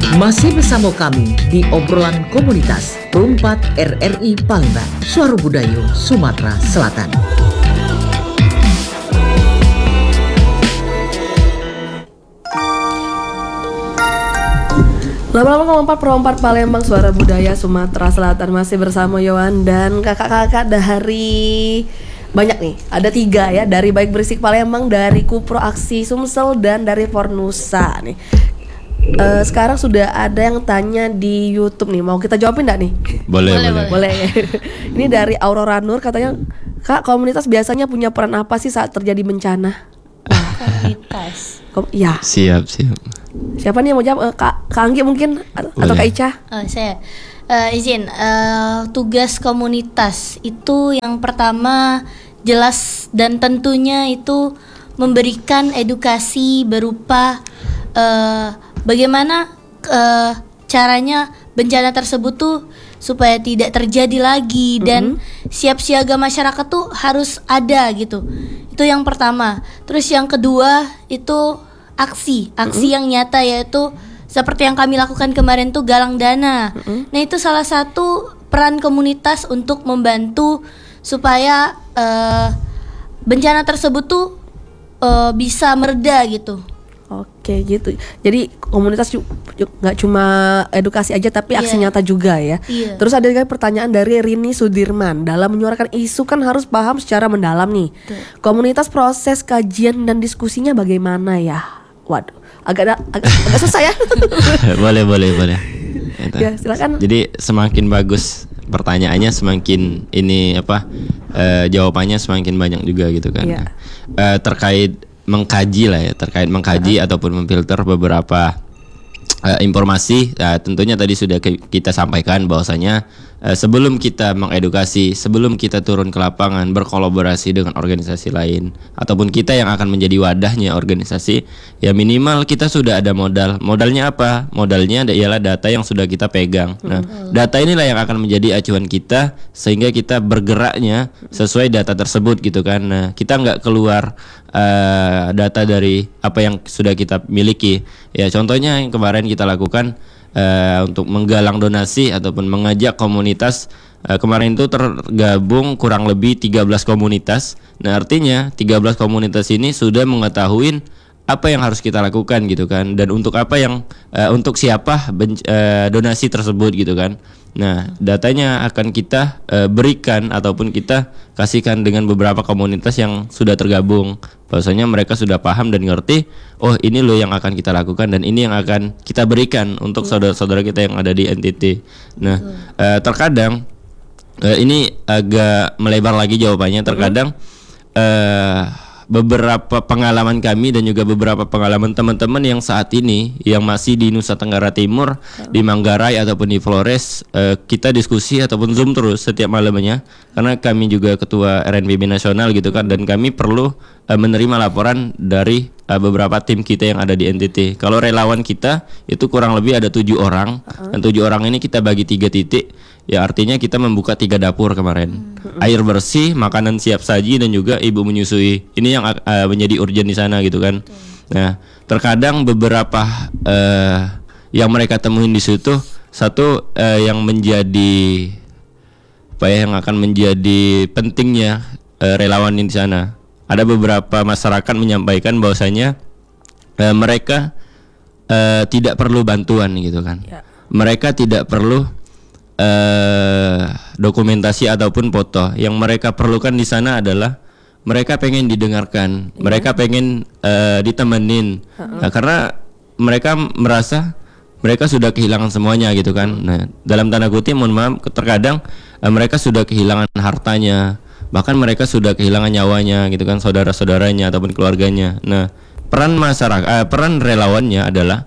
Masih bersama kami di obrolan komunitas Perumpat RRI Palembang, Suara Budayu, Sumatera Selatan. Lama-lama Perumpat Palembang, Suara Budaya Sumatera Selatan, masih bersama Yohan dan kakak-kakak dari banyak nih, ada 3 ya, dari Baik Berisik Palembang, dari Kupro Aksi Sumsel, dan dari Fornusa nih. Sekarang sudah ada yang tanya di YouTube nih, mau kita jawabin enggak nih? Boleh. Ini dari Aurora Nur, katanya, Kak, komunitas biasanya punya peran apa sih saat terjadi bencana? Komunitas. Ya. Siap. Siapa nih yang mau jawab? Kak Anggi mungkin atau Kak Ica? Saya izin. Tugas komunitas itu yang pertama jelas dan tentunya itu memberikan edukasi berupa bagaimana caranya bencana tersebut tuh supaya tidak terjadi lagi, dan siap siaga masyarakat tuh harus ada gitu. Itu yang pertama. Terus yang kedua itu aksi yang nyata, yaitu seperti yang kami lakukan kemarin tuh galang dana. Nah, itu salah satu peran komunitas untuk membantu supaya bencana tersebut tuh bisa mereda gitu. Oke gitu. Jadi komunitas nggak cuma edukasi aja tapi aksi nyata juga ya. Terus ada juga pertanyaan dari Rini Sudirman. Dalam menyuarakan isu kan harus paham secara mendalam nih. Komunitas proses kajian dan diskusinya bagaimana ya? Waduh, agak susah ya. Boleh. Ya, silakan. Jadi semakin bagus pertanyaannya, semakin ini jawabannya semakin banyak juga gitu kan. Ya. Terkait mengkaji ataupun memfilter beberapa informasi, tentunya tadi sudah kita sampaikan bahwasanya sebelum kita mengedukasi, sebelum kita turun ke lapangan berkolaborasi dengan organisasi lain ataupun kita yang akan menjadi wadahnya organisasi, ya minimal kita sudah ada modal. Modalnya apa? Modalnya ialah data yang sudah kita pegang. Nah, data inilah yang akan menjadi acuan kita sehingga kita bergeraknya sesuai data tersebut gitu kan. Nah, kita nggak keluar data dari apa yang sudah kita miliki. Ya, contohnya yang kemarin kita lakukan untuk menggalang donasi ataupun mengajak komunitas, kemarin itu tergabung kurang lebih 13 komunitas. Nah, artinya 13 komunitas ini sudah mengetahui apa yang harus kita lakukan gitu kan, dan untuk apa yang untuk siapa donasi tersebut gitu kan. Nah, datanya akan kita berikan ataupun kita kasihkan dengan beberapa komunitas yang sudah tergabung. Bahwasanya mereka sudah paham dan ngerti, oh ini loh yang akan kita lakukan dan ini yang akan kita berikan untuk saudara-saudara kita yang ada di NTT. Nah, terkadang ini agak melebar lagi jawabannya. Terkadang beberapa pengalaman kami dan juga beberapa pengalaman teman-teman yang saat ini yang masih di Nusa Tenggara Timur, di Manggarai ataupun di Flores, kita diskusi ataupun Zoom terus setiap malamnya, karena kami juga ketua RNBB nasional gitu kan, dan kami perlu menerima laporan dari beberapa tim kita yang ada di NTT. Kalau relawan kita itu kurang lebih ada 7 orang, dan 7 orang ini kita bagi 3 titik. Ya, artinya kita membuka 3 dapur kemarin. Air bersih, makanan siap saji, dan juga ibu menyusui. Ini yang menjadi urgent di sana gitu kan. Nah, terkadang beberapa yang mereka temuin di situ, satu yang menjadi yang akan menjadi pentingnya relawan di sana. Ada beberapa masyarakat menyampaikan bahwasanya mereka tidak perlu bantuan gitu kan. Mereka tidak perlu dokumentasi ataupun foto. Yang mereka perlukan di sana adalah mereka pengen didengarkan, mereka pengen ditemenin, karena mereka merasa mereka sudah kehilangan semuanya gitu kan. Nah, dalam tanda kutip, mohon maaf, terkadang mereka sudah kehilangan hartanya, bahkan mereka sudah kehilangan nyawanya gitu kan, saudara-saudaranya ataupun keluarganya. Nah, peran masyarakat, peran relawannya adalah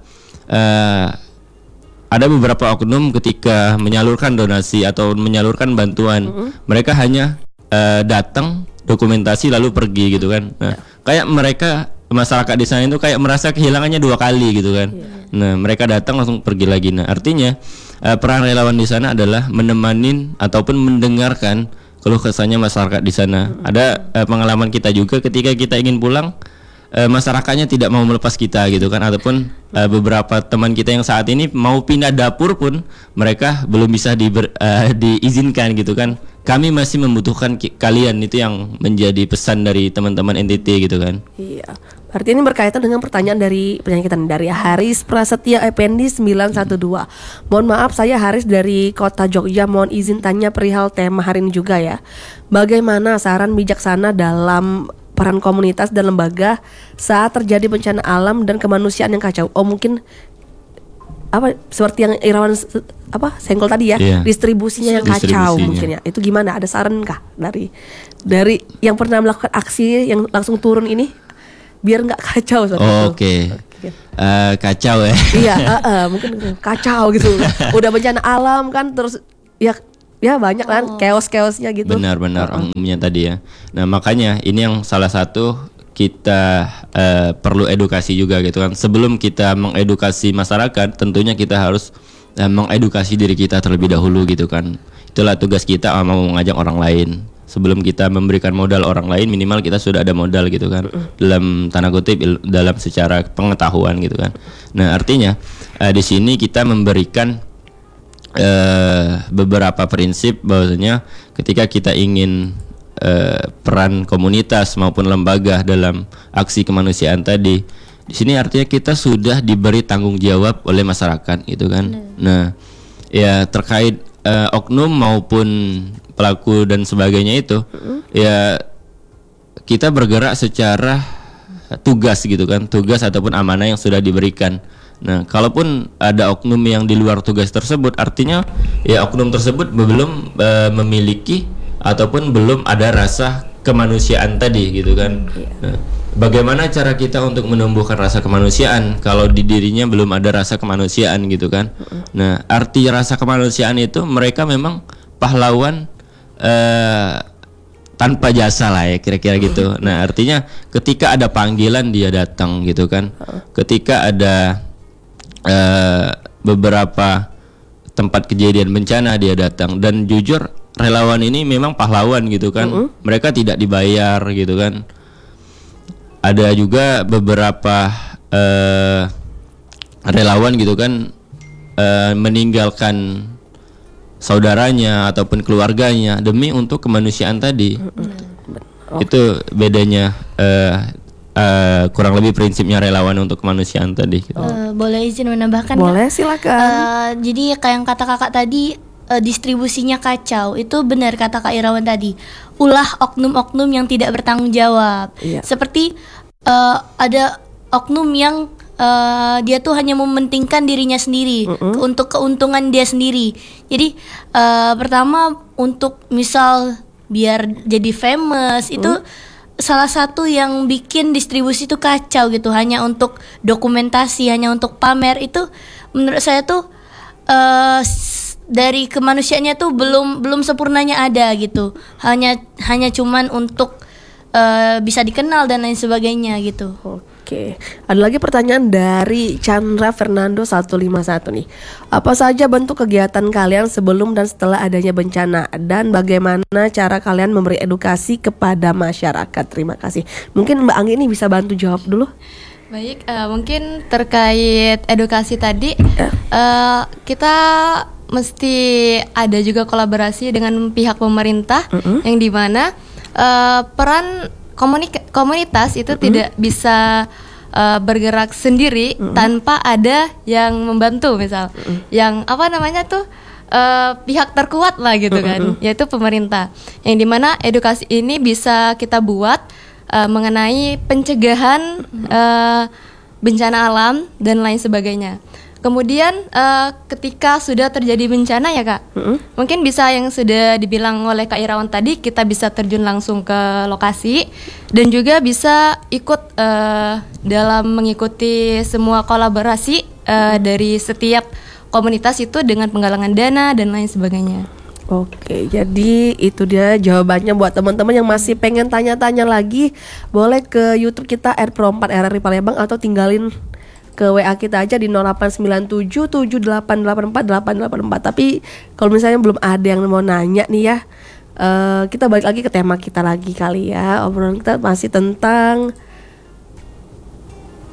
ada beberapa oknum ketika menyalurkan donasi atau menyalurkan bantuan, mereka hanya datang, dokumentasi lalu pergi gitu kan. Nah, kayak mereka, masyarakat di sana itu kayak merasa kehilangannya 2 kali gitu kan. Nah, mereka datang langsung pergi lagi. Nah, artinya peran relawan di sana adalah menemanin ataupun mendengarkan keluh kesahnya masyarakat di sana. Ada pengalaman kita juga ketika kita ingin pulang, masyarakatnya tidak mau melepas kita gitu kan, ataupun beberapa teman kita yang saat ini mau pindah dapur pun mereka belum bisa diizinkan gitu kan. Kami masih membutuhkan kalian, itu yang menjadi pesan dari teman-teman NTT gitu kan. Iya. Berarti ini berkaitan dengan pertanyaan dari penyanyi kita nih, dari Haris Prasetya Effendi 912. Mohon maaf, saya Haris dari Kota Jogja. Mohon izin tanya perihal tema hari ini juga ya. Bagaimana saran bijaksana dalam peran komunitas dan lembaga saat terjadi bencana alam dan kemanusiaan yang kacau? Oh, mungkin seperti yang Irawan senggol tadi ya, distribusinya yang kacau mungkin ya. Itu gimana? Ada saran kah dari yang pernah melakukan aksi yang langsung turun ini biar nggak kacau? Oke. Kacau ya. Iya, mungkin kacau gitu. Udah bencana alam kan, terus ya banyak kan chaos-chaosnya gitu. Benar-benar umumnya tadi ya. Nah, makanya ini yang salah satu kita perlu edukasi juga gitu kan. Sebelum kita mengedukasi masyarakat, tentunya kita harus mengedukasi diri kita terlebih dahulu gitu kan. Itulah tugas kita, mau mengajak orang lain. Sebelum kita memberikan modal orang lain, minimal kita sudah ada modal gitu kan. Dalam tanda kutip, dalam secara pengetahuan gitu kan. Nah, artinya di sini kita memberikan beberapa prinsip bahwasanya ketika kita ingin peran komunitas maupun lembaga dalam aksi kemanusiaan tadi, di sini artinya kita sudah diberi tanggung jawab oleh masyarakat gitu kan. Nah, ya terkait oknum maupun pelaku dan sebagainya itu, ya kita bergerak secara tugas gitu kan, tugas ataupun amanah yang sudah diberikan. Nah, kalaupun ada oknum yang di luar tugas tersebut, artinya ya oknum tersebut belum memiliki ataupun belum ada rasa kemanusiaan tadi gitu kan. Nah, bagaimana cara kita untuk menumbuhkan rasa kemanusiaan kalau di dirinya belum ada rasa kemanusiaan gitu kan. Nah, arti rasa kemanusiaan itu mereka memang pahlawan tanpa jasa lah ya, kira-kira gitu. Nah, artinya ketika ada panggilan dia datang gitu kan. Ketika ada beberapa tempat kejadian bencana dia datang, dan jujur relawan ini memang pahlawan gitu kan. Mereka tidak dibayar gitu kan. Ada juga beberapa relawan gitu kan meninggalkan saudaranya ataupun keluarganya demi untuk kemanusiaan tadi. Itu bedanya kurang lebih prinsipnya relawan untuk kemanusiaan tadi gitu. Boleh izin menambahkan? Boleh, silakan. Jadi kayak yang kata kakak tadi, distribusinya kacau. Itu benar kata Kak Irawan tadi. Ulah oknum-oknum yang tidak bertanggung jawab. Seperti ada oknum yang dia tuh hanya mementingkan dirinya sendiri untuk keuntungan dia sendiri. Jadi pertama untuk misal biar jadi famous itu salah satu yang bikin distribusi itu kacau gitu. Hanya untuk dokumentasi, hanya untuk pamer, itu menurut saya tuh dari kemanusiaannya tuh belum sempurnanya ada gitu. Hanya cuman untuk bisa dikenal dan lain sebagainya gitu. Oke, ada lagi pertanyaan dari Chandra Fernando 151 nih. Apa saja bentuk kegiatan kalian sebelum dan setelah adanya bencana, dan bagaimana cara kalian memberi edukasi kepada masyarakat? Terima kasih. Mungkin Mbak Anggi ini bisa bantu jawab dulu. Baik, mungkin terkait edukasi tadi, kita mesti ada juga kolaborasi dengan pihak pemerintah, yang dimana peran komunitas itu tidak bisa bergerak sendiri tanpa ada yang membantu, misal yang pihak terkuat lah gitu kan, yaitu pemerintah, yang dimana edukasi ini bisa kita buat mengenai pencegahan bencana alam dan lain sebagainya. Kemudian ketika sudah terjadi bencana ya Kak, mungkin bisa yang sudah dibilang oleh Kak Irawan tadi, kita bisa terjun langsung ke lokasi dan juga bisa ikut dalam mengikuti semua kolaborasi dari setiap komunitas itu dengan penggalangan dana dan lain sebagainya. Oke, jadi itu dia jawabannya buat teman-teman yang masih pengen tanya-tanya lagi. Boleh ke YouTube kita @pro4 RRI Palembang atau tinggalin ke WA kita aja di 089778848884. Tapi kalau misalnya belum ada yang mau nanya nih ya, kita balik lagi ke tema kita lagi kali ya. Obrolan kita masih tentang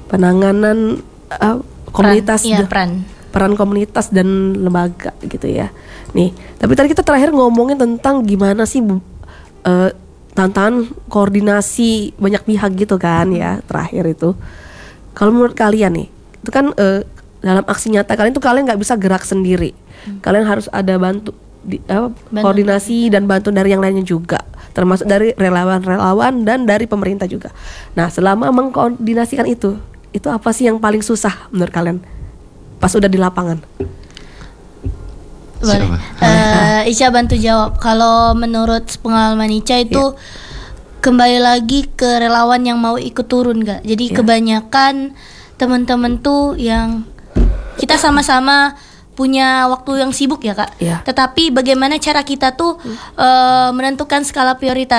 penanganan komunitas peran komunitas dan lembaga gitu ya. Nih, tapi tadi kita terakhir ngomongin tentang gimana sih tantangan koordinasi banyak pihak gitu kan ya, terakhir itu. Kalau menurut kalian nih, itu kan dalam aksi nyata kalian tuh kalian nggak bisa gerak sendiri. Kalian harus ada koordinasi dan bantu dari yang lainnya juga, termasuk dari relawan-relawan dan dari pemerintah juga. Nah, selama mengkoordinasikan itu apa sih yang paling susah menurut kalian pas udah di lapangan? Boleh. Ica bantu jawab. Kalau menurut pengalaman Ica itu kembali lagi ke relawan yang mau ikut turun gak. Jadi kebanyakan teman-teman tuh yang kita sama-sama punya waktu yang sibuk ya Kak. Tetapi bagaimana cara kita tuh menentukan skala prioritas.